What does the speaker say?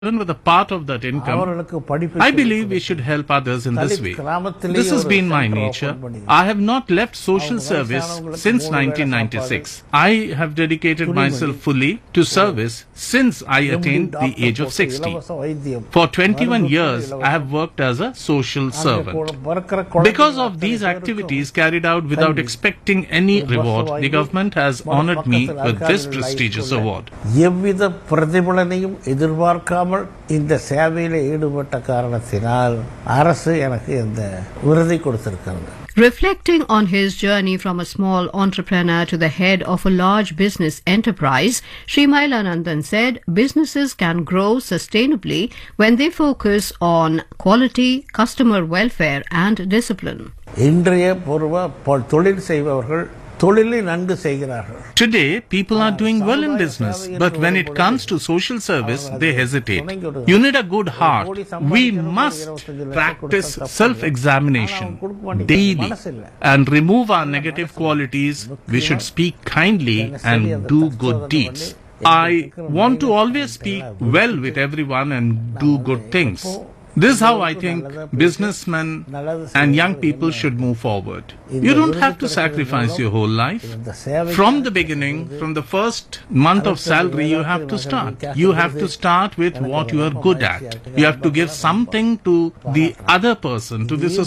with a part of that income, I believe we should help others in this way. This has been my nature. I have not left social service since 1996. I have dedicated myself fully to service since I attained the age of 60. For 21 years, I have worked as a social servant. Because of these activities carried out without expecting any reward, the government has honored me with this prestigious award. எவ்வித பிரதிபலனையும் எதிர்பார்க்காமல் இந்த சேவையில் ஈடுபட்ட காரணத்தினால் அரசு எனக்கு இந்த விருதை கொடுத்திருக்கிறது. Reflecting on his journey from a small entrepreneur to the head of a large business enterprise, Sri Mailanandan said businesses can grow sustainably when they focus on quality, customer welfare and discipline. இன்றைய தொழில் செய்பவர்கள் தொழிலை நன்கு செய்கிறார்கள். Today, people are doing well in business, but when it comes to social service, they hesitate. You need a good heart. We must practice self-examination daily and remove our negative qualities. We should speak kindly and do good deeds. I want to always speak well with everyone and do good things. This is how I think businessmen and young people should move forward. You don't have to sacrifice your whole life. From the beginning, from the first month of salary, you have to start. You have to start with what you are good at. You have to give something to the other person, to the society.